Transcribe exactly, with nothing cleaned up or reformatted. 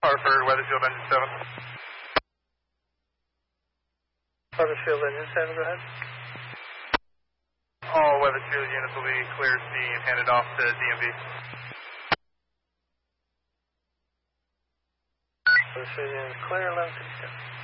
Hartford, Weatherfield Engine seven. Weatherfield Engine seven, go ahead. All Weatherfield units will be clear steam handed off to D M V. Weatherfield units clear, eleven fifty-seven.